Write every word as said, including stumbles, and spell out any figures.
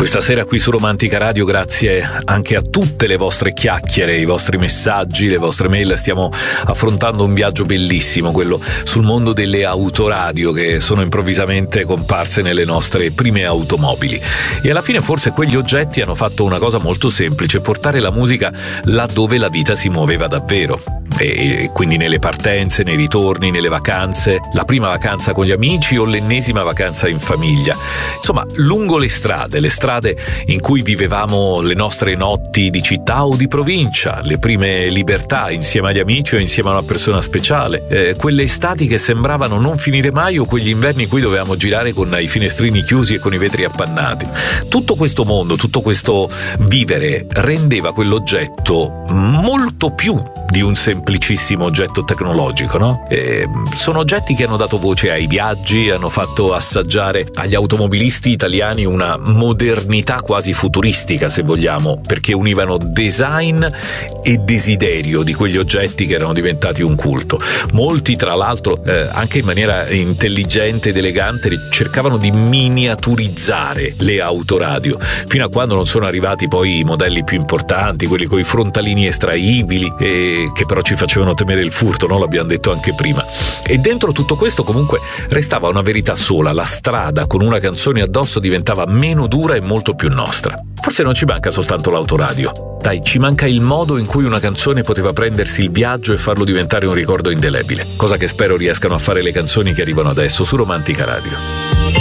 Questa sera qui su Romantica Radio, grazie anche a tutte le vostre chiacchiere, i vostri messaggi, le vostre mail, stiamo affrontando un viaggio bellissimo, quello sul mondo delle autoradio che sono improvvisamente comparse nelle nostre prime automobili. E alla fine forse quegli oggetti hanno fatto una cosa molto semplice: portare la musica là dove la vita si muoveva davvero. E quindi nelle partenze, nei ritorni, nelle vacanze, la prima vacanza con gli amici o l'ennesima vacanza in famiglia. Insomma, lungo le strade, le strade in cui vivevamo le nostre notti di città o di provincia, le prime libertà insieme agli amici o insieme a una persona speciale, eh, quelle estati che sembravano non finire mai o quegli inverni in cui dovevamo girare con i finestrini chiusi e con i vetri appannati. Tutto questo mondo, tutto questo vivere rendeva quell'oggetto molto più di un semplicissimo oggetto tecnologico, no? E sono oggetti che hanno dato voce ai viaggi, hanno fatto assaggiare agli automobilisti italiani una modernità quasi futuristica, se vogliamo, perché univano design e desiderio di quegli oggetti che erano diventati un culto. Molti, tra l'altro, eh, anche in maniera intelligente ed elegante, cercavano di miniaturizzare le autoradio, fino a quando non sono arrivati poi i modelli più importanti, quelli con i frontalini estraibili, e che però ci facevano temere il furto, no? L'abbiamo detto anche prima. E dentro tutto questo comunque restava una verità sola: la strada con una canzone addosso diventava meno dura e molto più nostra. Forse non ci manca soltanto l'autoradio, dai, ci manca il modo in cui una canzone poteva prendersi il viaggio e farlo diventare un ricordo indelebile, cosa che spero riescano a fare le canzoni che arrivano adesso su Romantica Radio.